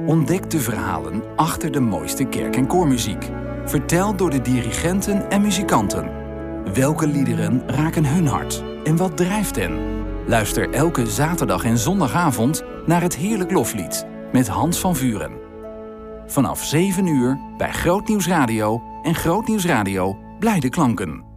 Ontdek de verhalen achter de mooiste kerk- en koormuziek. Verteld door de dirigenten en muzikanten. Welke liederen raken hun hart en wat drijft hen? Luister elke zaterdag en zondagavond naar het Heerlijk Loflied met Hans van Vuren. Vanaf 7 uur bij Groot Nieuws Radio en Groot Nieuws Radio Blijde Klanken.